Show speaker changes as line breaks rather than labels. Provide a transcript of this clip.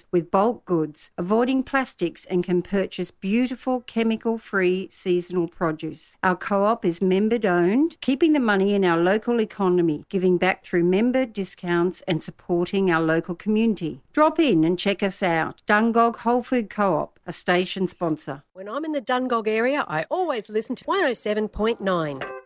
with bulk goods, avoiding plastics, and can purchase beautiful chemical-free seasonal produce. Our co-op is member-owned, keeping the money in our local economy, giving back through member discounts and supporting our local community. Drop in and check us out. Dungog Whole Food Co-op, a station sponsor.
When I'm in the Dungog area, I always listen to 107.9.